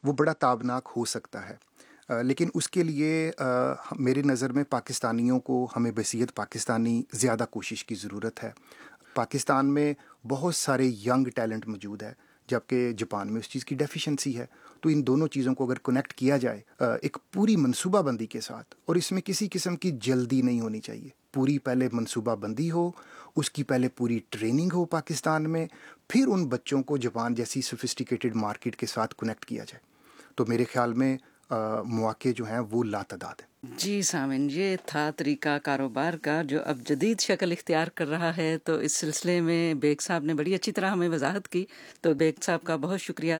وہ بڑا تابناک ہو سکتا ہے، لیکن اس کے لیے میری نظر میں پاکستانیوں کو، ہمیں بحیثیت پاکستانی زیادہ کوشش کی ضرورت ہے۔ پاکستان میں بہت سارے ینگ ٹیلنٹ موجود ہے، جبکہ جاپان میں اس چیز کی ڈیفیشنسی ہے۔ تو ان دونوں چیزوں کو اگر کنیکٹ کیا جائے ایک پوری منصوبہ بندی کے ساتھ، اور اس میں کسی قسم کی جلدی نہیں ہونی چاہیے، پوری پہلے منصوبہ بندی ہو، اس کی پہلے پوری ٹریننگ ہو پاکستان میں، پھر ان بچوں کو جاپان جیسی سوفسٹیکیٹڈ مارکیٹ کے ساتھ کنیکٹ کیا جائے، تو میرے خیال میں مواقع جو ہیں وہ لاتعداد ہیں۔ جی سامن، یہ تھا طریقہ کاروبار کا جو اب جدید شکل اختیار کر رہا ہے۔ تو اس سلسلے میں بیگ صاحب نے بڑی اچھی طرح ہمیں وضاحت کی، تو بیگ صاحب کا بہت شکریہ۔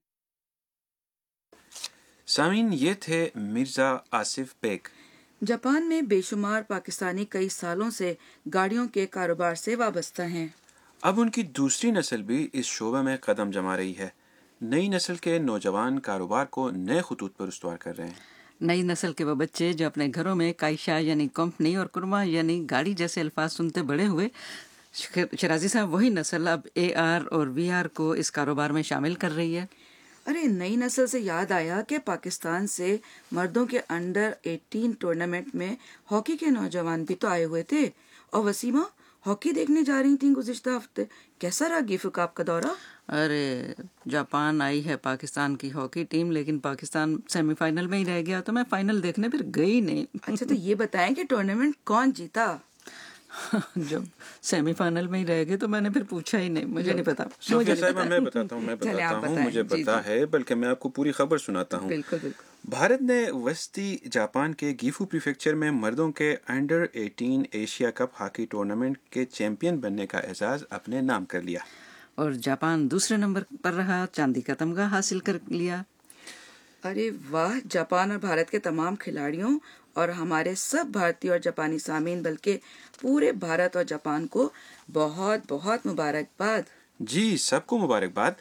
سامعین، یہ تھے مرزا آصف بیگ۔ جاپان میں بے شمار پاکستانی کئی سالوں سے گاڑیوں کے کاروبار سے وابستہ ہیں۔ اب ان کی دوسری نسل بھی اس شعبے میں قدم جما رہی ہے۔ نئی نسل کے نوجوان کاروبار کو نئے خطوط پر استوار کر رہے ہیں۔ نئی نسل کے وہ بچے جو اپنے گھروں میں کائشا یعنی کمپنی اور کرما یعنی گاڑی جیسے الفاظ سنتے بڑے ہوئے، شرازی صاحب وہی نسل اب اے آر اور وی آر کو اس کاروبار میں شامل کر رہی ہے۔ ارے نئی نسل سے یاد آیا کہ پاکستان سے مردوں کے انڈر 18 ٹورنامنٹ میں ہاکی کے نوجوان بھی تو آئے ہوئے تھے، اور وسیمہ ہاکی دیکھنے جا رہی تھیں گزشتہ ہفتے، کیسا رہا گیفو کپ کا دورہ؟ ارے جاپان آئی ہے پاکستان کی ہاکی ٹیم، لیکن پاکستان سیمی فائنل میں ہی رہ گیا، تو میں فائنل دیکھنے پھر گئی نہیں۔ اچھا تو یہ بتائیں کہ ٹورنامنٹ کون جیتا؟ جب سیمی فائنل میں ہی رہ گئے تو میں نے پھر پوچھا ہی نہیں، مجھے نہیں پتا۔ صوفیہ صاحبہ میں بتاتا ہوں مجھے پتا ہے، بلکہ میں آپ کو پوری خبر سناتا ہوں۔ بالکل بالکل۔ بھارت نے وسطی جاپان کے گیفو پریفیکچر میں مردوں کے under 18 Asia cup hockey tournament کے چیمپئن بننے کا اعزاز اپنے نام کر لیا، اور جاپان دوسرے نمبر پر رہا، چاندی کا تمغہ حاصل کر لیا۔ ارے واہ، جاپان اور بھارت کے تمام کھلاڑیوں اور ہمارے سب بھارتی اور جاپانی سامعین، بلکہ پورے بھارت اور جاپان کو بہت بہت مبارکباد۔ جی سب کو مبارکباد۔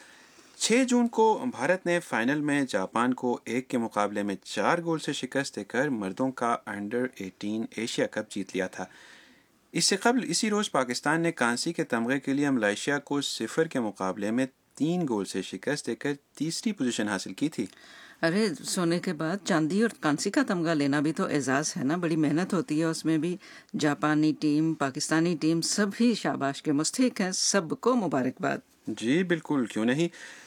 6 جون کو بھارت نے فائنل میں جاپان کو 1 کے مقابلے میں 4 گول سے شکست دے کر مردوں کا انڈر 18 ایشیا کپ جیت لیا تھا۔ اس سے قبل اسی روز پاکستان نے کانسی کے تمغے کے لیے ملائیشیا کو 0 کے مقابلے میں 3 گول سے شکست دے کر تیسری پوزیشن حاصل کی تھی۔ ارے سونے کے بعد چاندی اور کانسی کا تمغہ لینا بھی تو اعزاز ہے نا، بڑی محنت ہوتی ہے اس میں بھی۔ جاپانی ٹیم، پاکستانی ٹیم، سب ہی شاباش کے مستحق ہیں، سب کو مبارکباد۔ جی بالکل، کیوں نہیں۔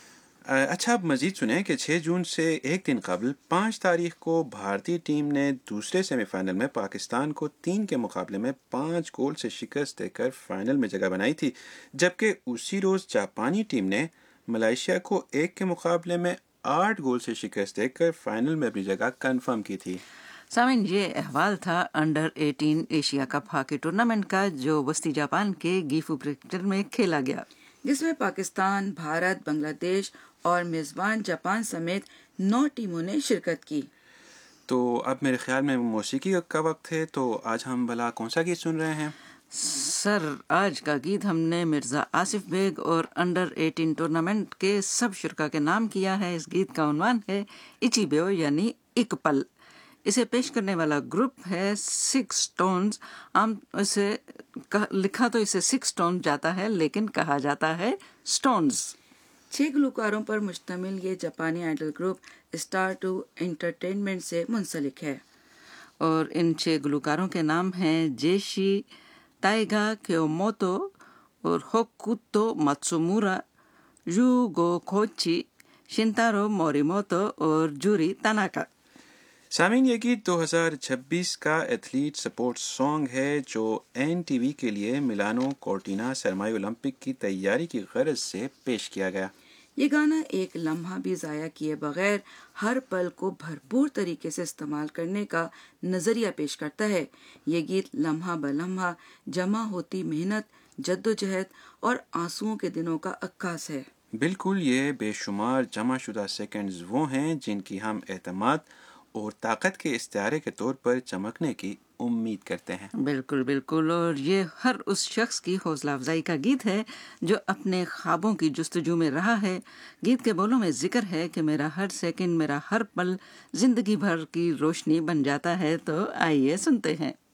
اچھا اب مزید سنیں کہ 6 جون سے ایک دن قبل 5 تاریخ کو بھارتی ٹیم نے دوسرے سیمی فائنل میں پاکستان کو 3 کے مقابلے میں 5 گول سے شکست دے کر فائنل میں جگہ بنائی تھی، جبکہ اسی روز جاپانی ٹیم نے ملائیشیا کو 1 کے مقابلے میں 8 گول سے شکست دے کر فائنل میں اپنی جگہ کنفرم کی تھی۔ سامعین، یہ احوال تھا under 18 Asia cup hockey tournament کا، جو وسطی جاپان کے گیفو پریفیکچر میں کھیلا گیا، جس میں پاکستان، بھارت، بنگلہ دیش اور میزبان جاپان سمیت 9 ٹیموں نے شرکت کی۔ تو اب میرے خیال میں موسیقی کا وقت ہے، تو آج ہم بھلا کون سا گیت سن رہے ہیں؟ سر آج کا گیت ہم نے مرزا آصف بیگ اور انڈر 18 ٹورنامنٹ کے سب شرکا کے نام کیا ہے۔ اس گیت کا عنوان ہے اچی بیو یعنی ایک پل۔ اسے پیش کرنے والا گروپ ہے 6 سٹونز۔ عام اسے لکھا تو اسے 6 سٹونز جاتا ہے، لیکن کہا جاتا ہے سٹونز۔ 6 گلوکاروں پر مشتمل یہ جاپانی آئیڈل گروپ اسٹار 2 انٹرٹینمنٹ سے منسلک ہے، اور ان 6 گلوکاروں کے نام ہیں جیشی تائیگا کیوموتو اور ہوکوتو ماتسومورا، یوگو کوچی، شنتارو موریموتو اور جوری تاناکا۔ سامعین، یہ گیت 2026 کا ایتھلیٹ سپورٹ سانگ ہے جو این ٹی وی کے لیے میلانو کورٹینا سرمائی اولمپک کی تیاری کی غرض سے پیش کیا گیا۔ یہ گانا ایک لمحہ بھی ضائع کیے بغیر ہر پل کو بھرپور طریقے سے استعمال کرنے کا نظریہ پیش کرتا ہے۔ یہ گیت لمحہ بلمحہ جمع ہوتی محنت، جدوجہد اور آنسوؤں کے دنوں کا عکاس ہے۔ بالکل، یہ بے شمار جمع شدہ سیکنڈز وہ ہیں جن کی ہم اعتماد اور طاقت کے استعارے کے طور پر چمکنے کی امید کرتے ہیں۔ بالکل بالکل، اور یہ ہر اس شخص کی حوصلہ افزائی کا گیت ہے جو اپنے خوابوں کی جستجو میں رہا ہے۔ گیت کے بولوں میں ذکر ہے کہ میرا ہر سیکنڈ، میرا ہر پل زندگی بھر کی روشنی بن جاتا ہے۔ تو آئیے سنتے ہیں۔